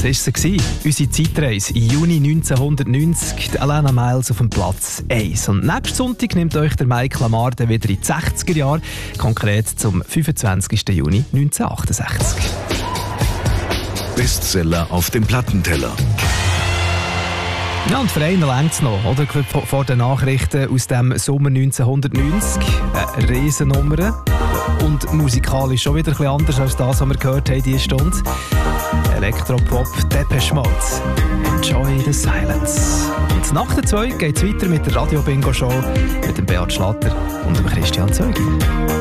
Das war sie, unsere Zeitreise im Juni 1990. Die Alana Miles auf dem Platz 1. Und nächsten Sonntag nimmt euch der Mike Lamar wieder in die 60er Jahre, konkret zum 25. Juni 1968. Bestseller auf dem Plattenteller. Ja, und für einen reicht es noch, oder? Vor den Nachrichten aus dem Sommer 1990. Eine Riesennummer. Und musikalisch schon wieder ein bisschen anders als das, was wir gehört haben diese Stunde. Elektropop, Depeche Mode. Enjoy the silence. Und nach der 2 geht es weiter mit der Radio-Bingo-Show mit dem Beat Schlatter und dem Christian Zeugi.